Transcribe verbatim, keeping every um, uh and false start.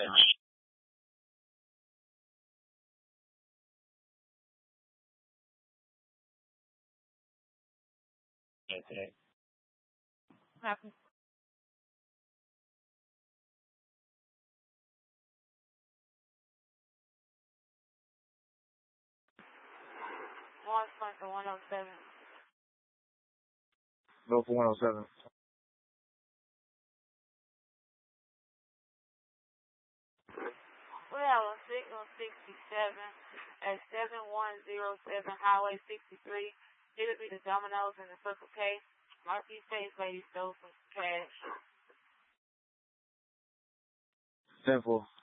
Okay. Happy. One point for one oh seven. Go for one oh seven. We have a signal sixty-seven at seven one zero seven Highway sixty-three. It'll be the Domino's in the Circle K. Marquis Face Lady stole some trash. Simple.